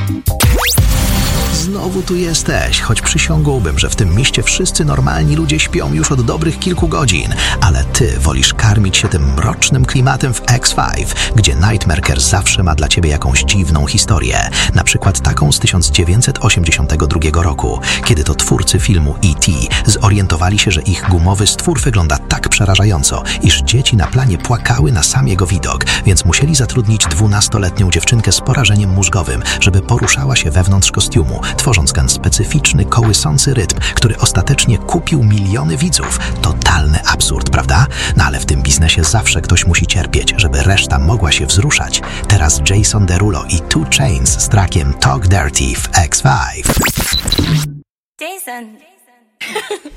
Znowu tu jesteś, choć przysiągłbym, że w tym mieście wszyscy normalni ludzie śpią już od dobrych kilku godzin, ale ty wolisz karmić się tym mrocznym klimatem w X5, gdzie Nightmaker zawsze ma dla ciebie jakąś dziwną historię, na przykład taką z 1982 roku, kiedy to twórcy filmu E.T. zorientowali się, że ich gumowy stwór wygląda tak przerażająco, iż dzieci na planie płakały na sam jego widok, więc musieli zatrudnić 12-letnią dziewczynkę z porażeniem mózgowym, żeby poruszała się wewnątrz kostiumu, tworząc ten specyficzny, kołysący rytm, który ostatecznie kupił miliony widzów. Totalny absurd, prawda? No ale w tym biznesie zawsze ktoś musi cierpieć, żeby reszta mogła się wzruszać. Teraz Jason Derulo i 2 Chainz z trackiem Talk Dirty w X5. Jason.